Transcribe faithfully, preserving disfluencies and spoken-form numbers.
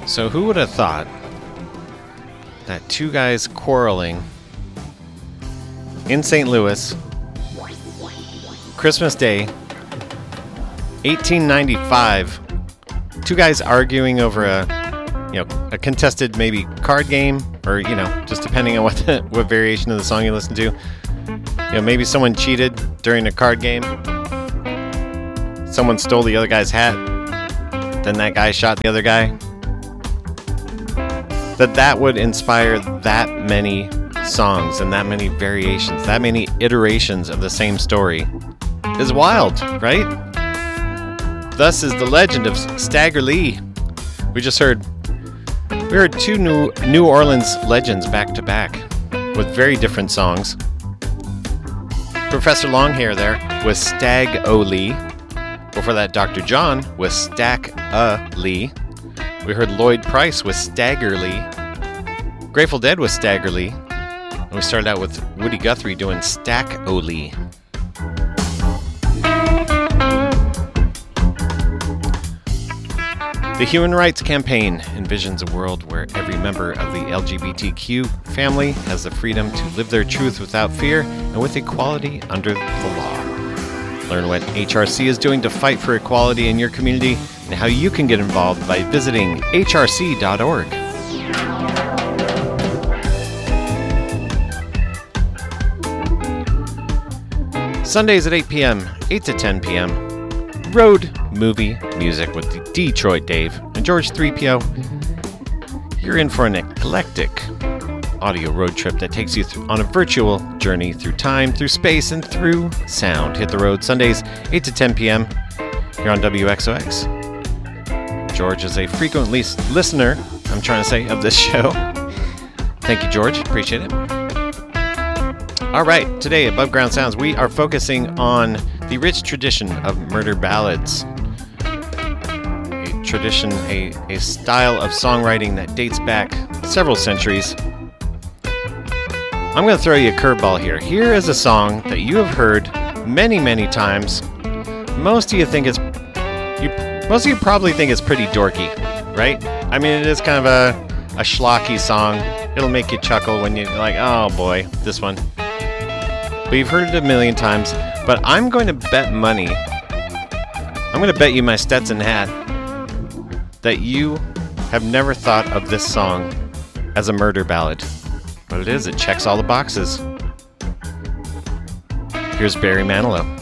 So who would have thought that two guys quarreling in Saint Louis, Christmas Day, eighteen ninety-five, two guys arguing over a, you know, a contested maybe card game, or, you know, just depending on what the, what variation of the song you listen to. You know, maybe someone cheated during a card game. Someone stole the other guy's hat. Then that guy shot the other guy. That that would inspire that many songs and that many variations, that many iterations of the same story is wild, right? Thus is the legend of Stagger Lee. We just heard, we heard two new New Orleans legends back to back with very different songs. Professor Longhair there with Stag-O-Lee. Before that, Doctor John with Stack-A-Lee. We heard Lloyd Price with Stagger Lee. Grateful Dead with Stagger Lee. And we started out with Woody Guthrie doing Stack-O-Lee. The Human Rights Campaign envisions a world where every member of the L G B T Q family has the freedom to live their truth without fear and with equality under the law. Learn what H R C is doing to fight for equality in your community and how you can get involved by visiting H R C dot org. Sundays at eight p.m., eight to ten p.m., road movie music with Detroit Dave and George three P O. You're in for an eclectic audio road trip that takes you th- on a virtual journey through time, through space, and through sound. Hit the road Sundays, eight to ten p.m. here on W X O X. George is a frequent lis- listener, I'm trying to say, of this show. Thank you, George. Appreciate it. All right, today, Above Ground Sounds, we are focusing on the rich tradition of murder ballads. A tradition, a, a style of songwriting that dates back several centuries. I'm going to throw you a curveball here. Here is a song that you have heard many, many times. Most of you think it's, you, most of you probably think it's pretty dorky, right? I mean, it is kind of a, a schlocky song. It'll make you chuckle when you're like, oh boy, this one. But you've heard it a million times. But I'm going to bet money, I'm going to bet you my Stetson hat, that you have never thought of this song as a murder ballad. But it is, it checks all the boxes. Here's Barry Manilow.